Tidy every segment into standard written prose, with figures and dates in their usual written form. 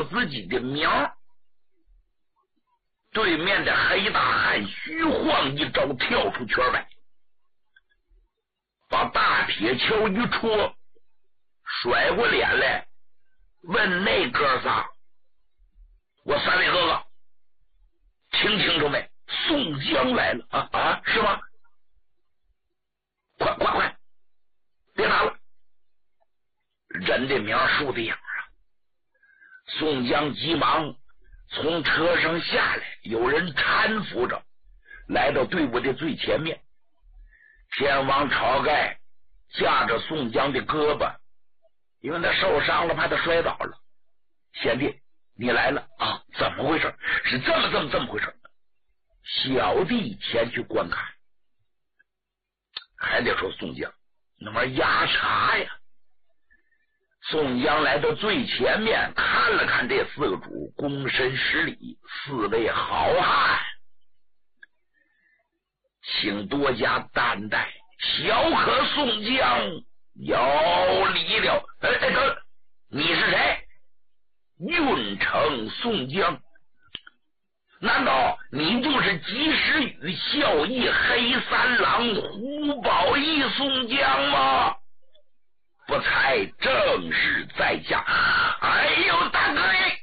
了自己的名。对面的黑大汉虚晃一招，跳出圈外，把大铁锹一戳，甩过脸来，问那哥仨：“我三位哥哥，听清楚没？宋江来了啊，是吗？快，别打了！”人的名树的影啊！宋江急忙从车上下来，有人搀扶着来到队伍的最前面。天王晁盖架着宋江的胳膊，因为他受伤了，怕他摔倒了。贤弟，你来了啊？怎么回事？是这么回事？小弟前去观看。还得说宋江那玩意压茶呀。宋江来到最前面，看了看这四个主，躬身施礼：“四位好汉，请多加担待，小可宋江有礼了。”等，你是谁？运城宋江。难道你就是及时雨孝义黑三郎胡宝义宋江吗？不才正是在下。哎呦，大哥耶！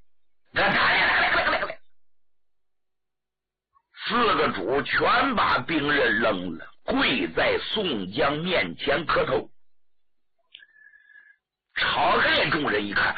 来！四个主全把兵刃扔了，跪在宋江面前磕头。晁盖众人一看，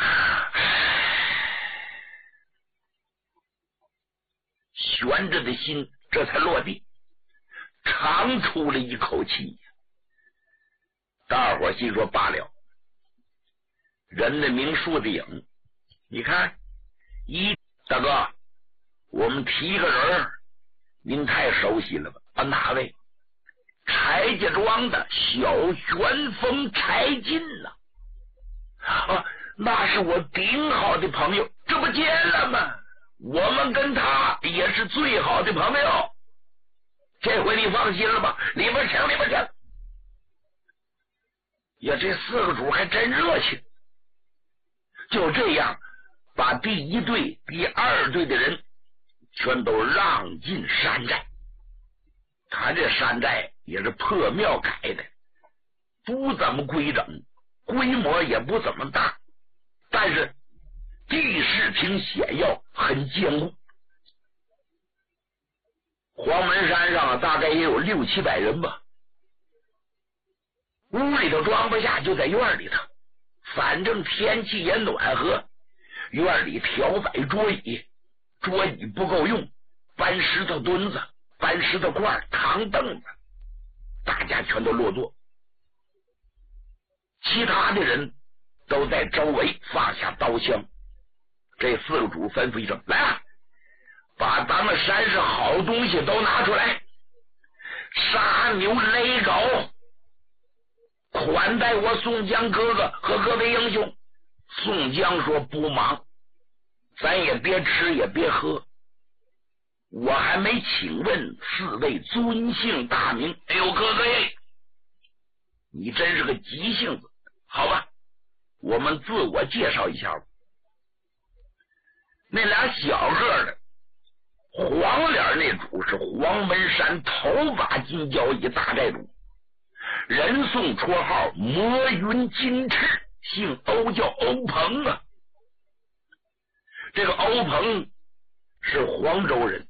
悬着的心这才落地，长出了一口气。大伙心说罢了，人的名树的影，你看大哥，我们提个人您太熟悉了吧？哪位？柴家庄的小旋风柴进呐！那是我顶好的朋友，这不见了吗？我们跟他也是最好的朋友，这回你放心了吧？里边请。呀，这四个主还真热情。就这样，把第一队、第二队的人全都让进山寨。他这山寨也是破庙改的，不怎么规整，规模也不怎么大，但是地势挺险要，很坚固。黄门山上大概也有600-700人吧。屋里头装不下，就在院里头，反正天气也暖和，院里调摆桌椅，桌椅不够用，搬石头墩子，搬石头块，扛凳子，大家全都落座。其他的人都在周围放下刀枪。这四个主吩咐一声：“来啊，把咱们山上好东西都拿出来，杀牛勒狗，款待我宋江哥哥和各位英雄。”宋江说：“不忙，咱也别吃也别喝，我还没请问四位尊姓大名。”哎呦，哥哥耶，你真是个急性子。好吧，我们自我介绍一下吧。那俩小个的黄脸那主是黄门山头把金交椅大寨主，人送绰号魔云金翅，姓欧，叫欧鹏啊。这个欧鹏是黄州人，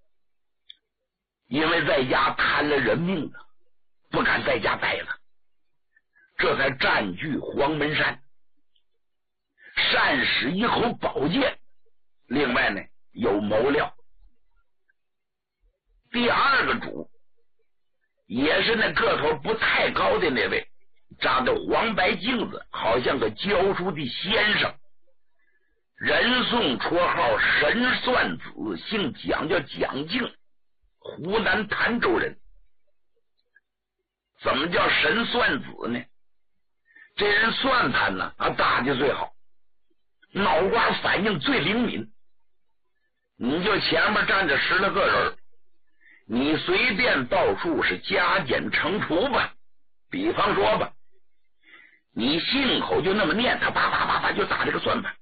因为在家贪了人命了，不敢在家待了，这才占据黄门山，善使一口宝剑，另外呢有谋略。第二个主也是那个头不太高的那位，长得黄白镜子，好像个教书的先生，人送绰号神算子，姓蒋，叫蒋敬，湖南潭州人。怎么叫神算子呢？这人算盘呢打的最好，脑瓜反应最灵敏。你就前面站着10来个人，你随便倒数是加减乘除吧。比方说吧，你信口就那么念，他叭叭叭叭就打这个算盘。